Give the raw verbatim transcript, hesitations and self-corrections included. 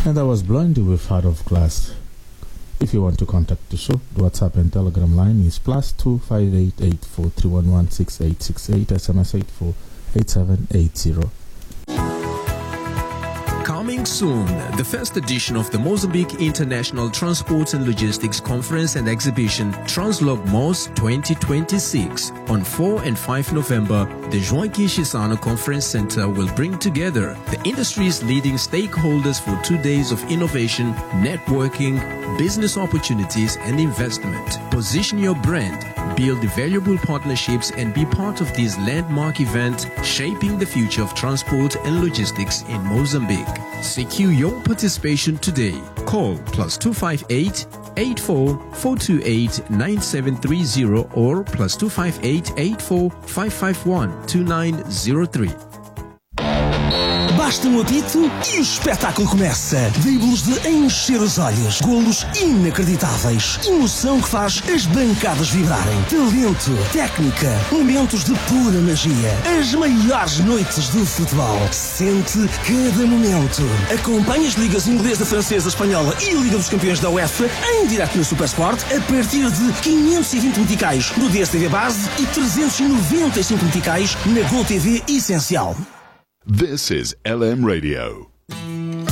And that was Blondie with Heart of Glass. If you want to contact the show, the WhatsApp and Telegram line is plus two five eight eight four three one one six eight six eight, S M S eight four eight seven eight zero. Coming soon, the first edition of the Mozambique International Transport and Logistics Conference and Exhibition, Translogmos twenty twenty-six. On four and five November, the Joaquim Chissano Conference Center will bring together the industry's leading stakeholders for two days of innovation, networking, business opportunities, and investment. Position your brand, build valuable partnerships, and be part of this landmark event shaping the future of transport and logistics in Mozambique. Secure your participation today. Call plus two five eight eight four four two eight nine seven three zero or plus two five eight eight four five five one two nine zero three. Basta um apito e o espetáculo começa. Dribles de encher os olhos, golos inacreditáveis, emoção que faz as bancadas vibrarem, talento, técnica, momentos de pura magia, as maiores noites do futebol. Sente cada momento. Acompanhe as ligas inglesa, francesa, espanhola e a Liga dos Campeões da UEFA em direto no Supersport a partir de quinhentos e vinte meticais no D S T V Base e trezentos e noventa e cinco meticais na Gol T V Essencial. This is L M Radio.